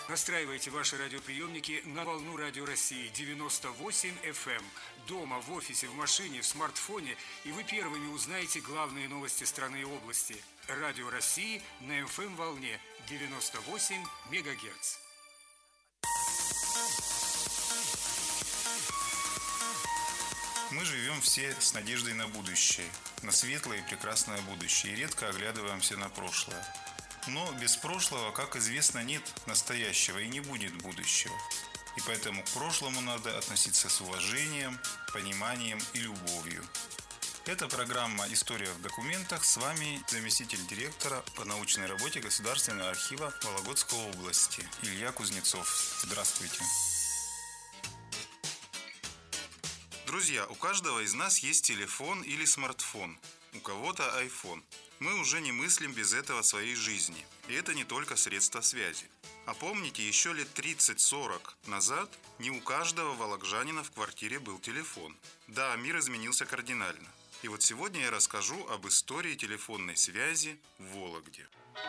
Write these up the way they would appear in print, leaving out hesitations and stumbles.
Настраивайте ваши радиоприемники на волну Радио России 98 FM. Дома, в офисе, в машине, в смартфоне, и вы первыми узнаете главные новости страны и области. Радио России на FM-волне 98 МГц. Мы живем все с надеждой на будущее, на светлое и прекрасное будущее, и редко оглядываемся на прошлое. Но без прошлого, как известно, нет настоящего и не будет будущего. И поэтому к прошлому надо относиться с уважением, пониманием и любовью. Это программа «История в документах». С вами заместитель директора по научной работе Государственного архива Вологодской области Илья Кузнецов. Здравствуйте. Друзья, у каждого из нас есть телефон или смартфон, у кого-то iPhone. Мы уже не мыслим без этого своей жизни. И это не только средства связи. А помните, еще лет 30-40 назад не у каждого вологжанина в квартире был телефон. Да, мир изменился кардинально. И вот сегодня я расскажу об истории телефонной связи в Вологде.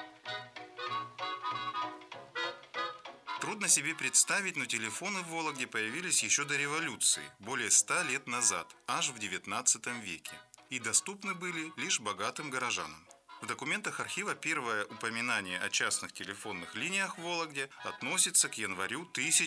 Трудно себе представить, но телефоны в Вологде появились еще до революции, более 100 лет назад, аж в XIX веке, и доступны были лишь богатым горожанам. В документах архива первое упоминание о частных телефонных линиях в Вологде относится к январю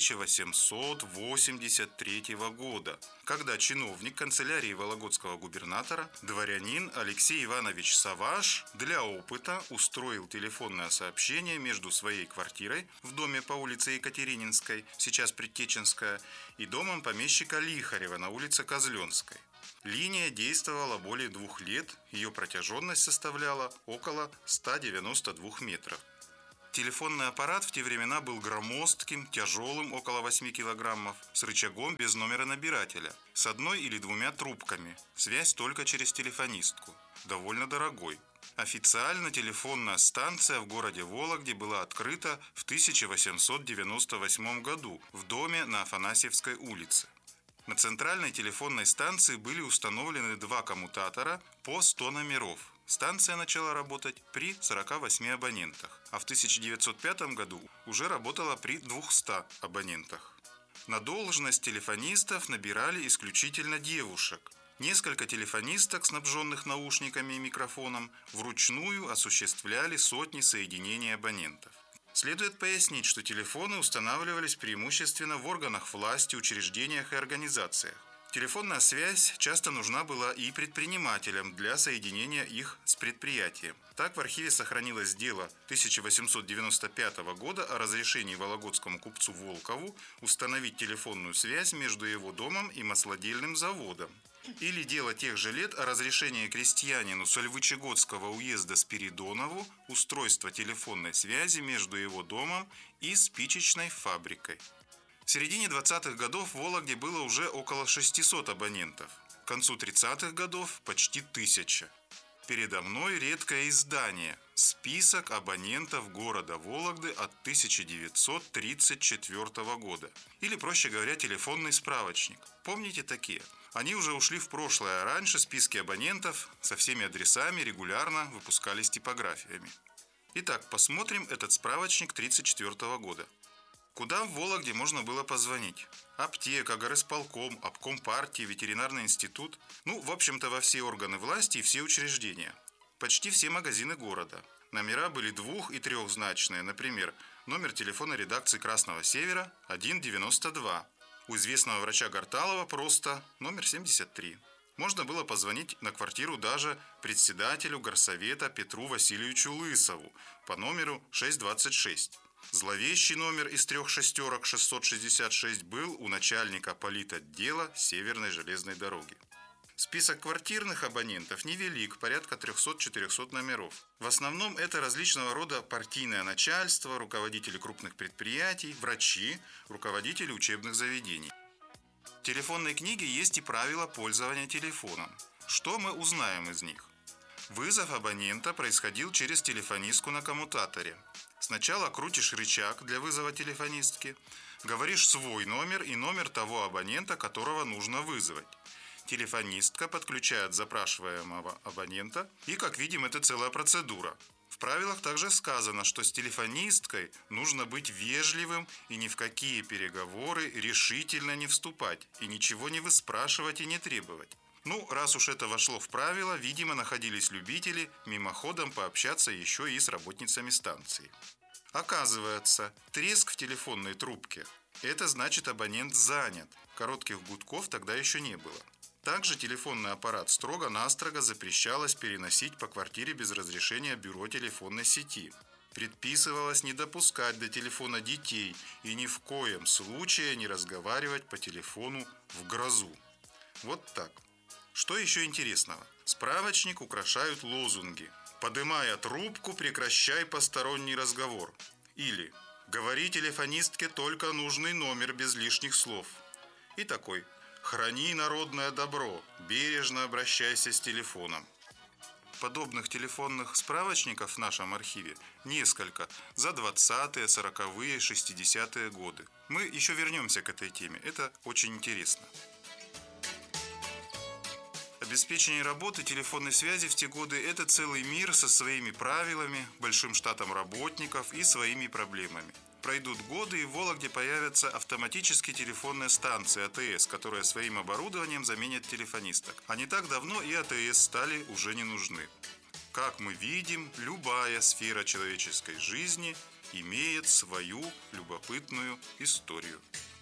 1883 года, когда чиновник канцелярии вологодского губернатора, дворянин Алексей Иванович Саваш, для опыта устроил телефонное сообщение между своей квартирой в доме по улице Екатерининской, сейчас Предтеченская, и домом помещика Лихарева на улице Козленской. Линия действовала более 2 лет, ее протяженность составляла около 192 метров. Телефонный аппарат в те времена был громоздким, тяжелым, около 8 килограммов, с рычагом без номера набирателя, с 1 или 2 трубками, связь только через телефонистку, довольно дорогой. Официально телефонная станция в городе Вологде была открыта в 1898 году в доме на Афанасьевской улице. На центральной телефонной станции были установлены 2 коммутатора по 100 номеров. Станция начала работать при 48 абонентах, а в 1905 году уже работала при 200 абонентах. На должность телефонистов набирали исключительно девушек. Несколько телефонисток, снабженных наушниками и микрофоном, вручную осуществляли сотни соединений абонентов. Следует пояснить, что телефоны устанавливались преимущественно в органах власти, учреждениях и организациях. Телефонная связь часто нужна была и предпринимателям для соединения их с предприятием. Так в архиве сохранилось дело 1895 года о разрешении вологодскому купцу Волкову установить телефонную связь между его домом и маслодельным заводом. Или дело тех же лет о разрешении крестьянину Сольвычегодского уезда Спиридонову устройства телефонной связи между его домом и спичечной фабрикой. В середине 20-х годов в Вологде было уже около 600 абонентов. К концу 30-х годов почти 1000. Передо мной редкое издание «Список абонентов города Вологды от 1934 года». Или, проще говоря, телефонный справочник. Помните такие? Они уже ушли в прошлое, а раньше списки абонентов со всеми адресами регулярно выпускались типографиями. Итак, посмотрим этот справочник 1934 года. Куда в Вологде можно было позвонить? Аптека, горисполком, обком партии, ветеринарный институт. В общем-то, во все органы власти и все учреждения. Почти все магазины города. Номера были 2- и 3-значные. Например, номер телефона редакции «Красного Севера» 192. У известного врача Гарталова просто номер 73. Можно было позвонить на квартиру даже председателю горсовета Петру Васильевичу Лысову по номеру 626. Зловещий номер из 3 шестерок 666 был у начальника политотдела Северной железной дороги. Список квартирных абонентов невелик, порядка 300-400 номеров. В основном это различного рода партийное начальство, руководители крупных предприятий, врачи, руководители учебных заведений. В телефонной книге есть и правила пользования телефоном. Что мы узнаем из них? Вызов абонента происходил через телефонистку на коммутаторе. Сначала крутишь рычаг для вызова телефонистки, говоришь свой номер и номер того абонента, которого нужно вызвать. Телефонистка подключает запрашиваемого абонента, и, как видим, это целая процедура. В правилах также сказано, что с телефонисткой нужно быть вежливым и ни в какие переговоры решительно не вступать, и ничего не выспрашивать и не требовать. Ну, раз уж это вошло в правила, видимо, находились любители мимоходом пообщаться еще и с работницами станции. Оказывается, треск в телефонной трубке – это значит, абонент занят. Коротких гудков тогда еще не было. Также телефонный аппарат строго-настрого запрещалось переносить по квартире без разрешения бюро телефонной сети. Предписывалось не допускать до телефона детей и ни в коем случае не разговаривать по телефону в грозу. Вот так. Что еще интересного? Справочник украшают лозунги: «Подымая трубку, прекращай посторонний разговор». Или «Говори телефонистке только нужный номер без лишних слов». И такой: «Храни народное добро, бережно обращайся с телефоном». Подобных телефонных справочников в нашем архиве несколько за 20-е, 40-е, 60-е годы. Мы еще вернемся к этой теме, это очень интересно. Обеспечение работы телефонной связи в те годы – это целый мир со своими правилами, большим штатом работников и своими проблемами. Пройдут годы, и в Вологде появятся автоматические телефонные станции АТС, которые своим оборудованием заменят телефонисток. А не так давно и АТС стали уже не нужны. Как мы видим, любая сфера человеческой жизни имеет свою любопытную историю.